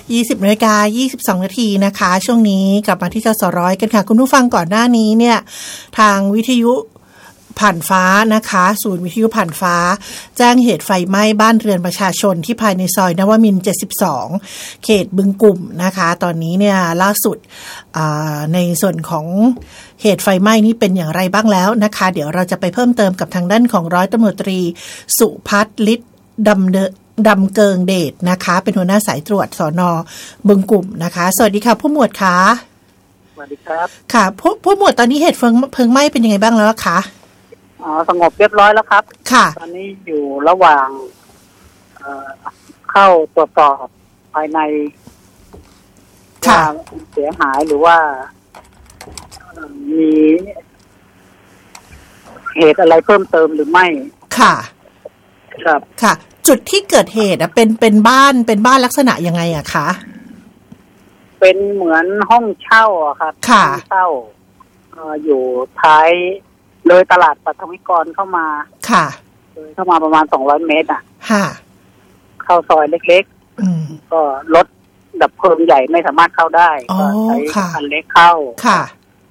20:22 นาทีนะคะช่วงนี้กลับมาที่จสร้อยกันค่ะคุณผู้ฟังก่อนหน้านี้เนี่ยทางวิทยุผ่านฟ้านะคะศูนย์วิทยุผ่านฟ้าแจ้งเหตุไฟไหม้บ้านเรือนประชาชนที่ภายในซอยนวมินทร์72เขตบึงกุ่มนะคะตอนนี้เนี่ยล่าสุดในส่วนของเหตุไฟไหม้นี้เป็นอย่างไรบ้างแล้วนะคะเดี๋ยวเราจะไปเพิ่มเติมกับทางด้านของร้อยตำรวจตรีสุพัฒน์ฤทธิ์ดำเกิงเดชนะคะเป็นหัวหน้าสายตรวจสน.บึงกุ่มนะคะสวัสดีค่ะผู้หมวดคะสวัสดีครับค่ะผู้หมวดตอนนี้เหตุเพลิงไหม้เป็นยังไงบ้างแล้วคะสงบเรียบร้อยแล้วครับค่ะตอนนี้อยู่ระหว่างเข้าตรวจสอบภายในว่าเสียหายหรือว่ามีเหตุอะไรเพิ่มเติมหรือไม่ค่ะครับค่ะจุดที่เกิดเหตุเป็นบ้านลักษณะยังไงอะคะเป็นเหมือนห้องเช่าอะครับห้องเช่าอยู่ท้ายเลยตลาดปัทวิกรเข้ามาค่ะเลยเข้ามาประมาณ200 เมตรอ่ะค่ะเข้าซอยเล็กๆก็รถดับเพลิงใหญ่ไม่สามารถเข้าได้ก็ใช้คันเล็กเข้าค่ะ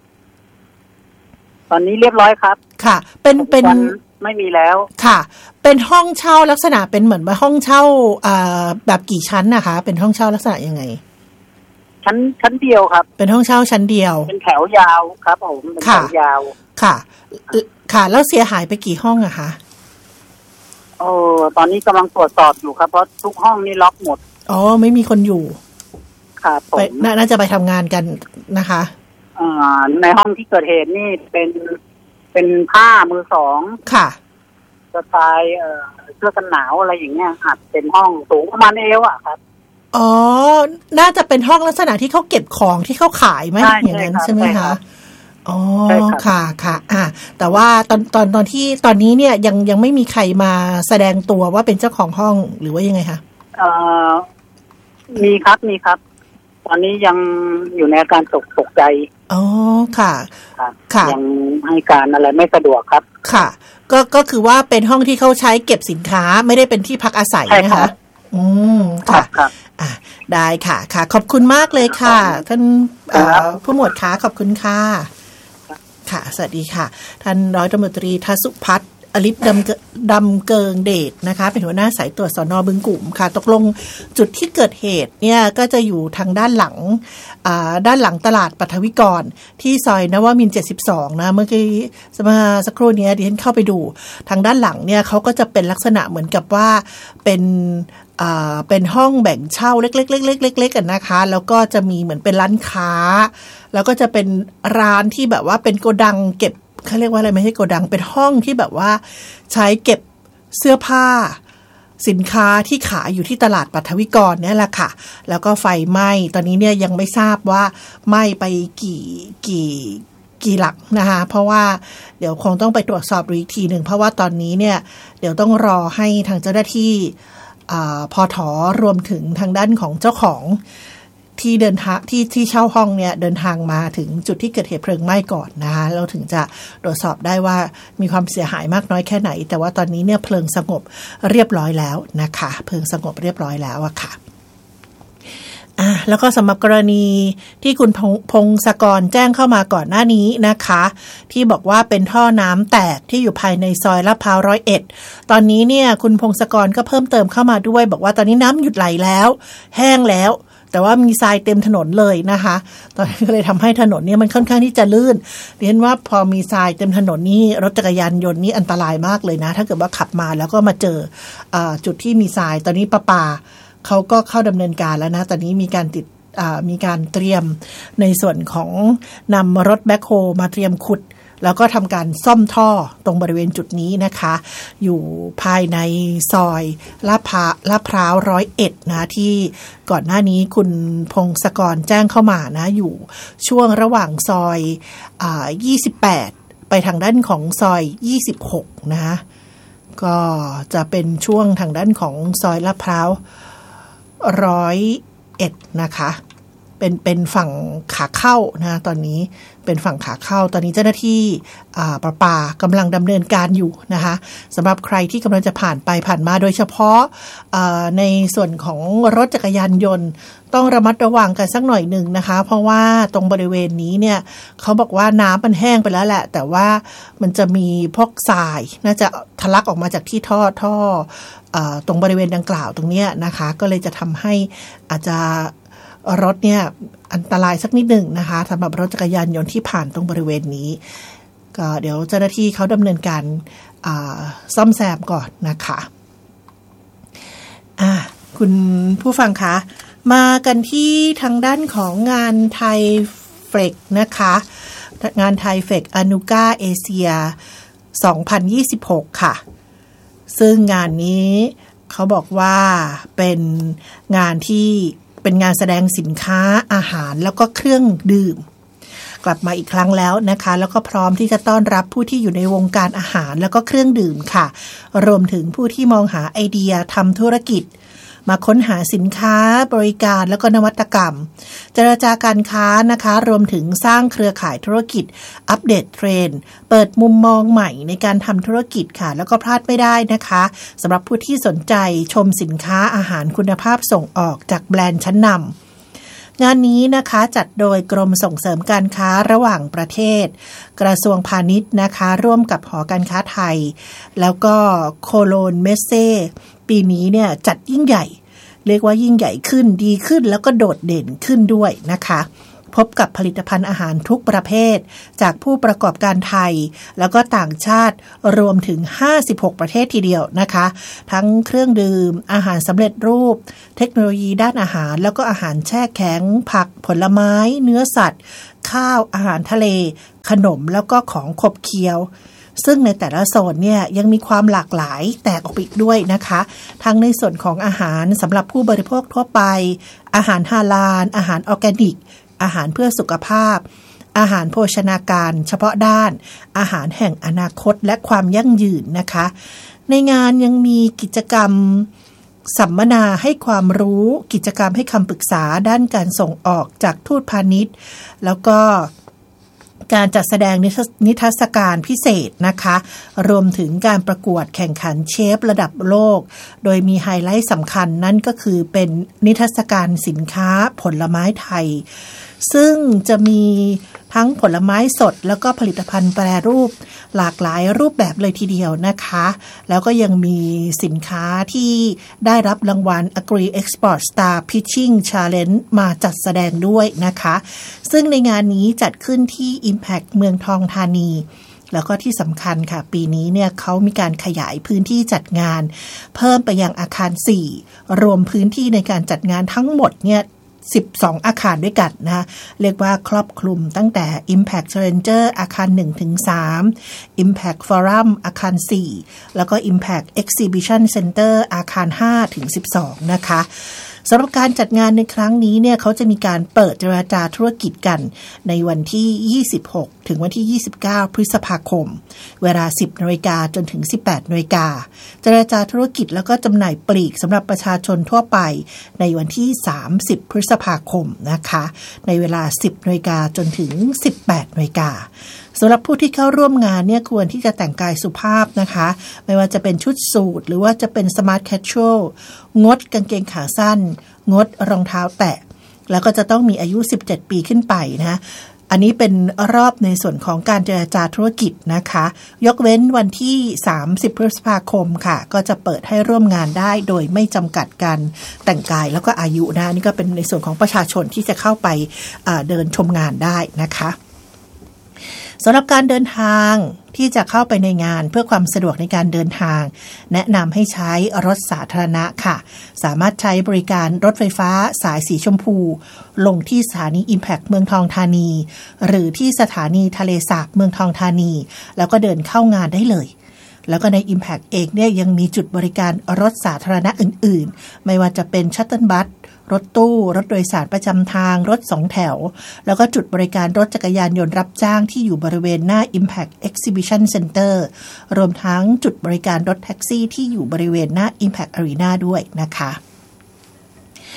ตอนนี้เรียบร้อยครับค่ะเป็นไม่มีแล้วค่ะเป็นห้องเช่าลักษณะเป็นเหมือนว่าห้องเช่าแบบกี่ชั้นนะคะเป็นห้องเช่าลักษณะยังไงชั้นเดียวครับเป็นห้องเช่าชั้นเดียวเป็นแถวยาวครับผมเป็นแถวยาวค่ะค่ะแล้วเสียหายไปกี่ห้องอะคะตอนนี้กำลังตรวจสอบอยู่ครับเพราะทุกห้องนี่ล็อกหมดไม่มีคนอยู่ครับผมน่าจะไปทำงานกันนะคะในห้องที่เกิดเหตุนี่เป็นผ้ามือสองค่ะสไตล์เสื้อกันหนาวอะไรอย่างเงี้ยอาจเป็นห้องสูงประมาณเอวอะครับน่าจะเป็นห้องลักษณะที่เขาเก็บของที่เขาขายไหมอย่างนั้นใช่ไหมคะค่ะค่ะแต่ว่าตอนที่ตอนนี้เนี่ยยังไม่มีใครมาแสดงตัวว่าเป็นเจ้าของห้องหรือว่ายังไงคะมีครับตอนนี้ยังอยู่ในอาการตกใจค่ะยังให้การอะไรไม่สะดวกครับค่ะก็คือว่าเป็นห้องที่เขาใช้เก็บสินค้าไม่ได้เป็นที่พักอาศัยนะคะค่ะได้ค่ะขอบคุณมากเลยค่ะท่านผู้หมวดคะขอบคุณค่ะค่ะสวัสดีค่ะท่านร้อยตำรวจตรีสุพัฒน์ฤทธิ์ดำเกิงเดชนะคะเป็นหัวหน้าสายตรวจสน.บึงกุ่มค่ะตกลงจุดที่เกิดเหตุเนี่ยก็จะอยู่ทางด้านหลังตลาดปัทวิกรที่ซอยนวมินทร์72นะเมื่อกี้สักครู่นี้ดิฉันเข้าไปดูทางด้านหลังเนี่ยเขาก็จะเป็นลักษณะเหมือนกับว่าเป็นห้องแบ่งเช่าเล็กๆๆๆๆกันนะคะแล้วก็จะมีเหมือนเป็นร้านค้าแล้วก็จะเป็นร้านที่แบบว่าเป็นโกดังเก็บเขาเรียกว่าอะไรไม่ใช่โกดังเป็นห้องที่แบบว่าใช้เก็บเสื้อผ้าสินค้าที่ขายอยู่ที่ตลาดปัทวิกรเนี่ยแหละค่ะแล้วก็ไฟไหม้ตอนนี้เนี่ยยังไม่ทราบว่าไหม้ไปกี่หลักนะคะเพราะว่าเดี๋ยวคงต้องไปตรวจสอบอีกทีหนึ่งเพราะว่าตอนนี้เนี่ยเดี๋ยวต้องรอให้ทางเจ้าหน้าที่พถ.รวมถึงทางด้านของเจ้าของที่เดินทางที่เช่าห้องเนี่ยเดินทางมาถึงจุดที่เกิดเหตุเพลิงไหม้ก่อนนะคะเราถึงจะตรวจสอบได้ว่ามีความเสียหายมากน้อยแค่ไหนแต่ว่าตอนนี้เนี่ยเพลิงสงบเรียบร้อยแล้วนะคะเพลิงสงบเรียบร้อยแล้วอะค่ะแล้วก็สำหรับกรณีที่คุณพงศกรแจ้งเข้ามาก่อนหน้านี้นะคะที่บอกว่าเป็นท่อน้ำแตกที่อยู่ภายในซอยลาดพร้าว101ตอนนี้เนี่ยคุณพงศกรก็เพิ่มเติมเข้ามาด้วยบอกว่าตอนนี้น้ำหยุดไหลแล้วแห้งแล้วแต่ว่ามีทรายเต็มถนนเลยนะคะตอนนี้ก็เลยทำให้ถนนเนี่ยมันค่อนข้างที่จะลื่นเรียนว่าพอมีทรายเต็มถนนนี่รถจักรยานยนต์นี่อันตรายมากเลยนะถ้าเกิดว่าขับมาแล้วก็มาเจอจุดที่มีทรายตอนนี้ประปาเขาก็เข้าดำเนินการแล้วนะตอนนี้มีการเตรียมในส่วนของนำรถแบ็คโฮมาเตรียมขุดแล้วก็ทำการซ่อมท่อตรงบริเวณจุดนี้นะคะอยู่ภายในซอยลาดพร้าว101นะที่ก่อนหน้านี้คุณพงศกรแจ้งเข้ามานะอยู่ช่วงระหว่างซอย28ไปทางด้านของซอย26นะก็จะเป็นช่วงทางด้านของซอยลาดพร้าว101นะคะเป็นฝั่งขาเข้านะตอนนี้เป็นฝั่งขาเข้าตอนนี้เจ้าหน้าที่ประปากำลังดำเนินการอยู่นะคะสำหรับใครที่กำลังจะผ่านไปผ่านมาโดยเฉพาะในส่วนของรถจักรยานยนต์ต้องระมัดระวังกันสักหน่อยหนึ่งนะคะเพราะว่าตรงบริเวณนี้เนี่ยเขาบอกว่าน้ำมันแห้งไปแล้วแหละแต่ว่ามันจะมีพวกทรายน่าจะทะลักออกมาจากที่ท่อตรงบริเวณดังกล่าวตรงนี้นะคะก็เลยจะทำให้อาจจะรถเนี่ยอันตรายสักนิดหนึ่งนะคะสำหรับรถจักรยานยนต์ที่ผ่านตรงบริเวณนี้ก็เดี๋ยวเจ้าหน้าที่เขาดำเนินการซ่อมแซมก่อนนะคะคุณผู้ฟังคะมากันที่ทางด้านของงานไทยเฟกนะคะงานไทยเฟกอนูก้าเอเชีย2026ค่ะซึ่งงานนี้เขาบอกว่าเป็นงานที่เป็นงานแสดงสินค้าอาหารแล้วก็เครื่องดื่มกลับมาอีกครั้งแล้วนะคะแล้วก็พร้อมที่จะต้อนรับผู้ที่อยู่ในวงการอาหารแล้วก็เครื่องดื่มค่ะรวมถึงผู้ที่มองหาไอเดียทำธุรกิจมาค้นหาสินค้าบริการแล้วก็นวัตกรรมเจรจาการค้านะคะรวมถึงสร้างเครือข่ายธุรกิจอัปเดตเทรนด์เปิดมุมมองใหม่ในการทำธุรกิจค่ะแล้วก็พลาดไม่ได้นะคะสำหรับผู้ที่สนใจชมสินค้าอาหารคุณภาพส่งออกจากแบรนด์ชั้นนำงานนี้นะคะจัดโดยกรมส่งเสริมการค้าระหว่างประเทศกระทรวงพาณิชย์นะคะร่วมกับหอการค้าไทยแล้วก็โคโลนเมสเซ่ปีนี้เนี่ยจัดยิ่งใหญ่เรียกว่ายิ่งใหญ่ขึ้นดีขึ้นแล้วก็โดดเด่นขึ้นด้วยนะคะพบกับผลิตภัณฑ์อาหารทุกประเภทจากผู้ประกอบการไทยแล้วก็ต่างชาติรวมถึง56ประเทศทีเดียวนะคะทั้งเครื่องดื่มอาหารสำเร็จรูปเทคโนโลยีด้านอาหารแล้วก็อาหารแช่แข็งผักผลไม้เนื้อสัตว์ข้าวอาหารทะเลขนมแล้วก็ของขบเคี้ยวซึ่งในแต่ละโซนเนี่ยยังมีความหลากหลายแตกออกไปอีกด้วยนะคะทั้งในส่วนของอาหารสำหรับผู้บริโภคทั่วไปอาหารฮาลาลอาหารออร์แกนิกอาหารเพื่อสุขภาพอาหารโภชนาการเฉพาะด้านอาหารแห่งอนาคตและความยั่งยืนนะคะในงานยังมีกิจกรรมสัมมนาให้ความรู้กิจกรรมให้คำปรึกษาด้านการส่งออกจากทูตพาณิชย์แล้วก็การจัดแสดงนิทรรศการพิเศษนะคะรวมถึงการประกวดแข่งขันเชฟระดับโลกโดยมีไฮไลท์สำคัญนั่นก็คือเป็นนิทรรศการสินค้าผลไม้ไทยซึ่งจะมีทั้งผลไม้สดแล้วก็ผลิตภัณฑ์แปรรูปหลากหลายรูปแบบเลยทีเดียวนะคะแล้วก็ยังมีสินค้าที่ได้รับรางวัล Agri Export Star Pitching Challenge มาจัดแสดงด้วยนะคะซึ่งในงานนี้จัดขึ้นที่ Impact เมืองทองธานีแล้วก็ที่สำคัญค่ะปีนี้เนี่ยเขามีการขยายพื้นที่จัดงานเพิ่มไปยังอาคาร4รวมพื้นที่ในการจัดงานทั้งหมดเนี่ย12อาคารด้วยกันนะเรียกว่าครอบคลุมตั้งแต่ Impact Challenger อาคาร 1-3 Impact Forum อาคาร4แล้วก็ Impact Exhibition Center อาคาร 5-12 นะคะสำหรับการจัดงานในครั้งนี้เนี่ยเขาจะมีการเปิดเจรจาธุรกิจกันในวันที่26ถึงวันที่29พฤษภาคมเวลา 10:00 นจนถึง 18:00 นเจรจาธุรกิจแล้วก็จำหน่ายปลีกสำหรับประชาชนทั่วไปในวันที่30พฤษภาคมนะคะในเวลา 10:00 นจนถึง 18:00 นสำหรับผู้ที่เข้าร่วมงานเนี่ยควรที่จะแต่งกายสุภาพนะคะไม่ว่าจะเป็นชุดสูทหรือว่าจะเป็นสมาร์ทแคชชวลงดกางเกงขาสั้นงดรองเท้าแตะแล้วก็จะต้องมีอายุ17ปีขึ้นไปนะอันนี้เป็นรอบในส่วนของการเจรจาธุรกิจนะคะยกเว้นวันที่30พฤษภาคมค่ะก็จะเปิดให้ร่วมงานได้โดยไม่จำกัดการแต่งกายแล้วก็อายุนะนี่ก็เป็นในส่วนของประชาชนที่จะเข้าไปเดินชมงานได้นะคะสำหรับการเดินทางที่จะเข้าไปในงานเพื่อความสะดวกในการเดินทางแนะนำให้ใช้รถสาธารณะค่ะสามารถใช้บริการรถไฟฟ้าสายสีชมพูลงที่สถานี Impact เมืองทองธานีหรือที่สถานีทะเลสาบเมืองทองธานีแล้วก็เดินเข้างานได้เลยแล้วก็ใน Impact เองเนี่ยยังมีจุดบริการรถสาธารณะอื่นๆไม่ว่าจะเป็นชัตเติลบัสรถตู้รถโดยสารประจำทางรถ2แถวแล้วก็จุดบริการรถจักรยานยนต์รับจ้างที่อยู่บริเวณหน้า Impact Exhibition Center รวมทั้งจุดบริการรถแท็กซี่ที่อยู่บริเวณหน้า Impact Arena ด้วยนะคะ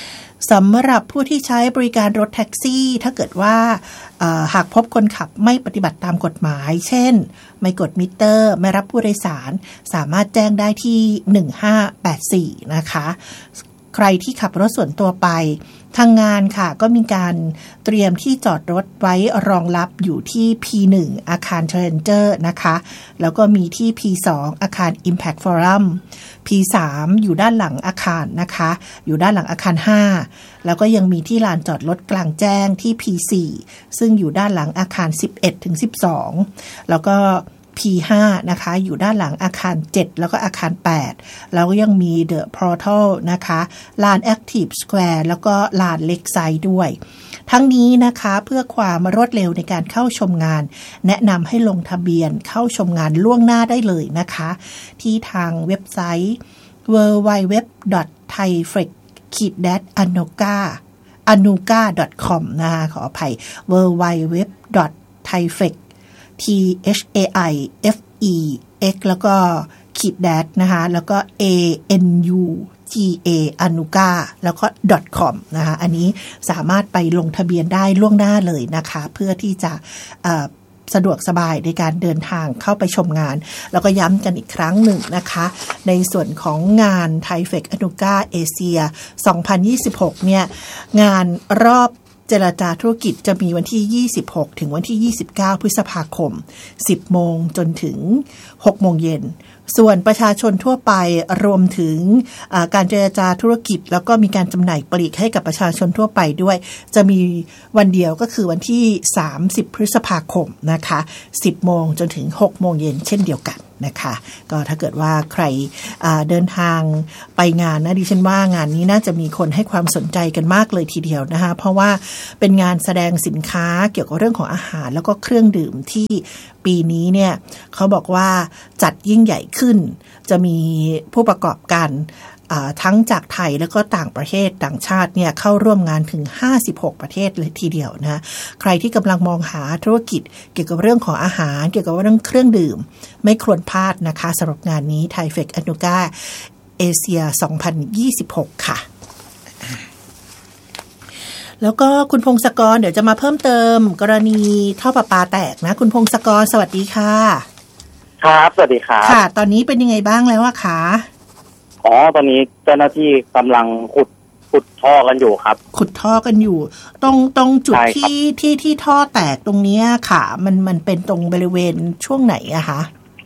สำหรับผู้ที่ใช้บริการรถแท็กซี่ถ้าเกิดว่าหากพบคนขับไม่ปฏิบัติตามกฎหมายเช่นไม่กดมิเตอร์ไม่รับผู้โดยสารสามารถแจ้งได้ที่1584นะคะใครที่ขับรถส่วนตัวไปทางงานค่ะก็มีการเตรียมที่จอดรถไว้รองรับอยู่ที่ P1 อาคาร Challenger นะคะแล้วก็มีที่ P2 อาคาร Impact Forum P3 อยู่ด้านหลังอาคารนะคะอยู่ด้านหลังอาคาร5แล้วก็ยังมีที่ลานจอดรถกลางแจ้งที่ P4 ซึ่งอยู่ด้านหลังอาคาร11ถึง12แล้วก็P5 นะคะอยู่ด้านหลังอาคาร7แล้วก็อาคาร8แล้วก็ยังมี The Portal นะคะลาน Active Square แล้วก็ลาน Lakeside ด้วยทั้งนี้นะคะเพื่อความรวดเร็วในการเข้าชมงานแนะนำให้ลงทะเบียนเข้าชมงานล่วงหน้าได้เลยนะคะที่ทางเว็บไซต์ www.thaifrex-anuga.com นะคะขออภัย www.thaifrex THAIFEX แล้วก็-dash นะคะแล้วก็ ANUGA anuga แล้วก็ .com นะคะอันนี้สามารถไปลงทะเบียนได้ล่วงหน้าเลยนะคะเพื่อที่จะสะดวกสบายในการเดินทางเข้าไปชมงานแล้วก็ย้ำกันอีกครั้งหนึ่งนะคะในส่วนของงาน THAIFEX Anuga Asia 2026เนี่ยงานรอบเจรจาธุรกิจจะมีวันที่26ถึงวันที่29พฤษภาคม 10 โมงจนถึง 6 โมงเย็นส่วนประชาชนทั่วไปรวมถึงการเจรจาธุรกิจแล้วก็มีการจำหน่ายปลีกให้กับประชาชนทั่วไปด้วยจะมีวันเดียวก็คือวันที่30พฤษภาคมนะคะ10 โมงจนถึง 6 โมงเย็นเช่นเดียวกันนะคะก็ถ้าเกิดว่าใครเดินทางไปงานนะดิฉันว่างานนี้น่าจะมีคนให้ความสนใจกันมากเลยทีเดียวนะคะเพราะว่าเป็นงานแสดงสินค้าเกี่ยวกับเรื่องของอาหารแล้วก็เครื่องดื่มที่ปีนี้เนี่ยเขาบอกว่าจัดยิ่งใหญ่ขึ้นจะมีผู้ประกอบการทั้งจากไทยแล้วก็ต่างประเทศต่างชาติเนี่ยเข้าร่วมงานถึง56ประเทศเลยทีเดียวนะใครที่กำลังมองหาธุรกิจเกี่ยวกับเรื่องของอาหารเกี่ยวกับเรื่องเครื่องดื่มไม่ควรพลาดนะคะสำหรับงานนี้ THAIFEX Anuga Asia 2026 ค่ะแล้วก็คุณพงศกรเดี๋ยวจะมาเพิ่มเติมกรณีท่อประปาแตกนะคุณพงศกรสวัสดีค่ะครับสวัสดีครับค่ะตอนนี้เป็นยังไงบ้างแล้วอะคะตอนนี้เจ้าหน้าที่กำลังขุดท่อกันอยู่ครับขุดท่อกันอยู่ตรงจุดที่ท่อแตกตรงนี้ค่ะมันเป็นตรงบริเวณช่วงไหนอะคะ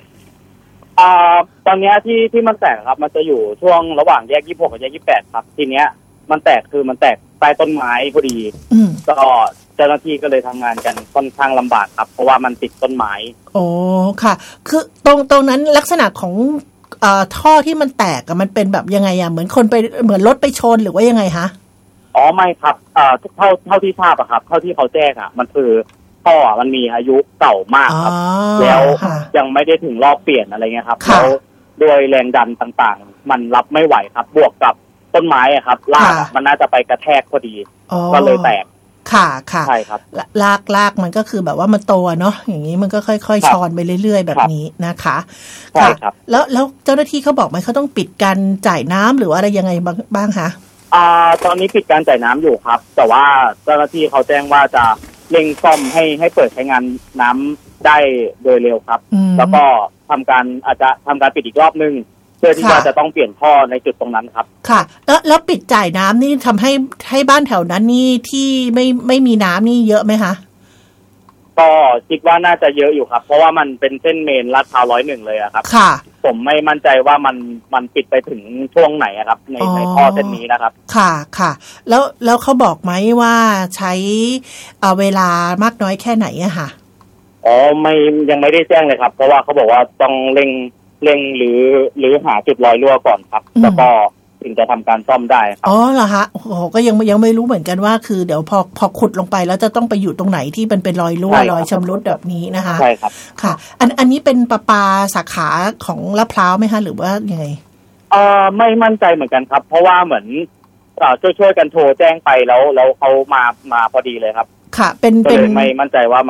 ตอนนี้ที่มันแตกครับมันจะอยู่ช่วงระหว่างแยก26กับแยก28ครับทีเนี้ยมันแตกใต้ต้นไม้พอดีก็เจ้าหน้าที่ก็เลยทำงานกันค่อนข้างลำบากครับเพราะว่ามันติดต้นไม้โอ้ค่ะคือตรงนั้นลักษณะของท่อที่มันแตกมันเป็นแบบยังไงอะเหมือนคนไปเหมือนรถไปชนหรือว่ายังไงคะไม่ครับเท่าที่ทราบอะครับเท่าที่เขาแจ้งอะมันคือท่อมันมีอายุเก่ามากครับแล้วยังไม่ได้ถึงรอบเปลี่ยนอะไรเงี้ยครับแล้วด้วยแรงดันต่างๆมันรับไม่ไหวครับบวกกับต้นไม้อะครับรากมันน่าจะไปกระแทกพอดีก็เลยแตกค่ะค่ะใช่ครับลากมันก็คือแบบว่ามันโตเนาะอย่างนี้มันก็ค่อยๆชอนไปเรื่อยๆแบบนี้นะคะใช่ครับแล้วเจ้าหน้าที่เขาบอกไหมเขาต้องปิดการจ่ายน้ำหรืออะไรยังไงบ้างคะตอนนี้ปิดการจ่ายน้ำอยู่ครับแต่ว่าเจ้าหน้าที่เขาแจ้งว่าจะเร่งซ่อมให้เปิดใช้งานน้ำได้โดยเร็วครับแล้วก็อาจจะทำการปิดอีกรอบนึงเพื่อที่ว่าจะต้องเปลี่ยนท่อในจุดตรงนั้นครับค่ะแล้วปิดจ่ายน้ำนี่ทำให้บ้านแถวนั้นนี่ที่ไม่มีน้ำนี่เยอะไหมคะก็คิดว่าน่าจะเยอะอยู่ครับเพราะว่ามันเป็นเส้นเมนลาดพร้าว101เลยอะครับค่ะผมไม่มั่นใจว่ามันปิดไปถึงช่วงไหนอะครับในท่อเส้นนี้นะครับค่ะค่ะแล้วเขาบอกไหมว่าใช้เวลามากน้อยแค่ไหนอะค่ะยังไม่ได้แจ้งเลยครับเพราะว่าเขาบอกว่าต้องเร่งหรือหาจุดรอยรั่วก่อนครับแล้วก็ถึงจะทำการซ่อมได้ครับเหรอคะโอ้โหก็ยังไม่รู้เหมือนกันว่าคือเดี๋ยวพอขุดลงไปแล้วจะต้องไปอยู่ตรงไหนที่เป็นรอยรั่วรอยชำรุดแบบนี้นะคะใช่ครับค่ะอันนี้เป็นประปาสาขาของลาดพร้าวไหมคะหรือว่ายังไงไม่มั่นใจเหมือนกันครับเพราะว่าเหมือนช่วยกันโทรแจ้งไปแล้วเขามาพอดีเลยครับค่ะเป็นไม่มั่นใจว่ามาจาก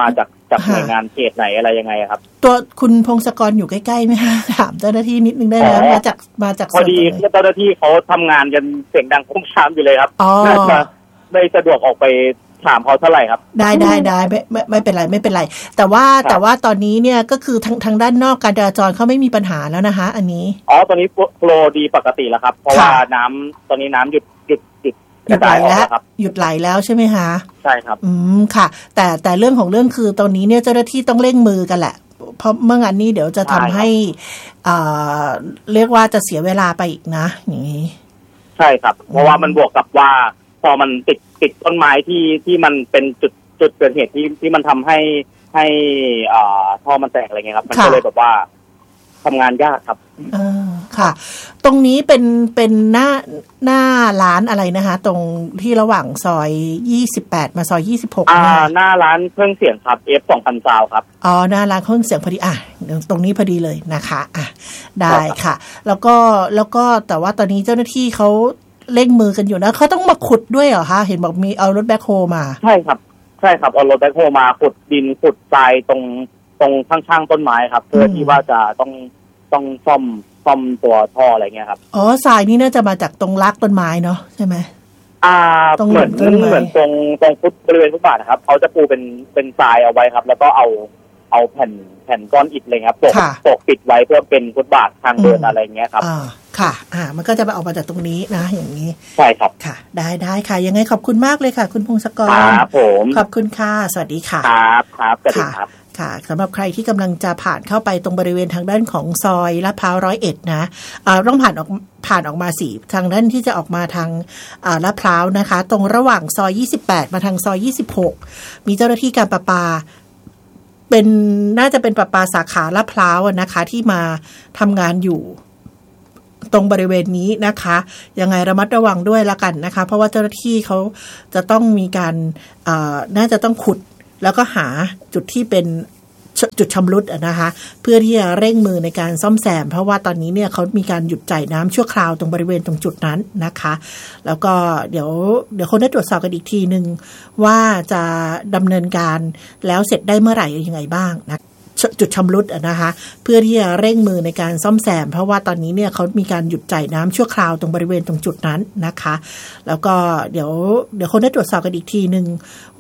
จากหน่วยงานเขตไหนอะไรยังไงครับตัวคุณพงศกรอยู่ใกล้ๆไหมคะถามเจ้าหน้าที่นิดนึงได้ไหมมาจากพอดีเจ้าหน้าที่เขาทำงานกันเสียงดังพุ่งช้ำอยู่เลยครับไม่สะดวกออกไปถามเขาเท่าไหร่ครับได้ไม่เป็นไรแต่ว่าตอนนี้เนี่ยก็คือทางด้านนอกการจราจรเขาไม่มีปัญหาแล้วนะคะอันนี้ตอนนี้โฟลว์ดีปกติแล้วครับเพราะว่าตอนนี้น้ำหยุดไหลแล้วหยุดไหลแล้วใช่ไหมคะใช่ครับค่ะแต่เรื่องของเรื่องคือตอนนี้เนี่ยเจ้าหน้าที่ต้องเร่งมือกันแหละเพราะเมื่องานนี้เดี๋ยวจะทำให้เรียกว่าจะเสียเวลาไปอีกนะอย่างนี้ใช่ครับเพราะว่ามันบวกกับว่าพอมันติดต้นไม้ที่มันเป็นจุดเกิดเหตุที่มันทำให้ท่อมันแตกอะไรเงี้ยครับมันก็เลยแบบว่าทำงานยากครับค่ะตรงนี้เป็นหน้าร้านอะไรนะคะตรงที่ระหว่างซอย28มาซอย26 หน้าร้านเครื่องเสียงครับ F2000 ซาวครับหน้าร้านเครื่องเสียงพอดีตรงนี้พอดีเลยนะคะได้ค่ะแล้วก็แต่ว่าตอนนี้เจ้าหน้าที่เขาเร่งมือกันอยู่นะเขาต้องมาขุดด้วยเหรอคะเห็นบอกมีเอารถแบ็คโฮมาใช่ครับเอารถแบ็คโฮมาขุดดินขุดทรายตรงข้างๆต้นไม้ครับเพื่อที่ว่าจะต้องซ่อมตัวท่ออะไรเงี้ยครับทรายนี่น่าจะมาจากตรงรากต้นไม้เนาะใช่ไหมเหมือนตรงฟุตบริเวณฟุตบาทนะครับเขาจะปูเป็นทรายเอาไว้ครับแล้วก็เอาแผ่นก้อนอิฐอะไรครับปกปิดไว้เพื่อเป็นฟุตบาททางเดินอะไรเงี้ยครับค่ะมันก็จะออกมาจากตรงนี้นะอย่างนี้ใช่ครับค่ะได้ค่ะยังไงขอบคุณมากเลยค่ะคุณพงศกรครับผมขอบคุณค่ะสวัสดีค่ะครับสวัสดีครับค่ะสำหรับใครที่กำลังจะผ่านเข้าไปตรงบริเวณทางด้านของซอยลาดพร้าว101นะต้องผ่านออกมา4ทางด้านที่จะออกมาทางลาดพร้าวนะคะตรงระหว่างซอย28มาทางซอย26มีเจ้าหน้าที่การประปาน่าจะเป็นประปาสาขาลาดพร้าวนะคะที่มาทำงานอยู่ตรงบริเวณนี้นะคะยังไงระมัดระวังด้วยละกันนะคะเพราะว่าเจ้าหน้าที่เขาจะต้องมีการน่าจะต้องขุดแล้วก็หาจุดที่เป็นจุดชำรุดนะคะเพื่อที่จะเร่งมือในการซ่อมแซมเพราะว่าตอนนี้เนี่ยเขามีการหยุดจ่ายน้ำชั่วคราวตรงบริเวณตรงจุดนั้นนะคะแล้วก็เดี๋ยวคนได้ตรวจสอบกันอีกทีนึงว่าจะดำเนินการแล้วเสร็จได้เมื่อไหร่ยังไงบ้างนะจุดชำรุดนะคะเพื่อที่จะเร่งมือในการซ่อมแซมเพราะว่าตอนนี้เนี่ยเขามีการหยุดจ่ายน้ำชั่วคราวตรงบริเวณตรงจุดนั้นนะคะแล้วก็เดี๋ยวคนได้ตรวจสอบกันอีกทีนึง